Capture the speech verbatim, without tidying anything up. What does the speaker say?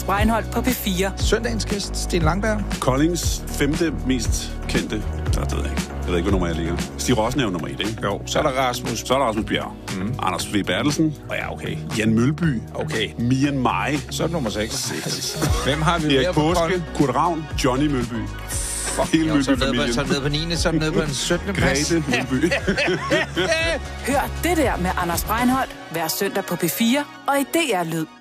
Breinholt på P fire. Søndagens gæst, Sten Langberg. Koldings femte mest kendte, der ved jeg ikke. Jeg ved ikke, hvad nummer jeg ligger. Stig Rossen er jo nummer et, ikke? Jo, så er der Rasmus. Så er der Rasmus Bjerg. Mm. Anders V. Bertelsen. Og ja, okay. Jan Mølby. Okay. Mian Mai. Så er det nummer seks. Hvem har vi mere Erik på Påske, Kolding? Kurt Ravn, Johnny Mølby. Fuck, hele jo, så er det Mølby-familien. nede på- så er det nede på niende, så er det nede på en syttende plads. Grete Mølby. Hør det der med Anders Breinholt hver søndag på P fire og i D R Lyd.